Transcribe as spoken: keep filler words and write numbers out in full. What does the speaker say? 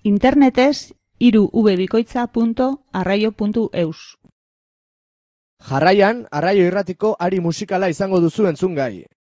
Internetez hiru w bikoitza puntu arraio puntu eus. Jarraian, Arraio Irratiko ari musikala izango duzu entzungai.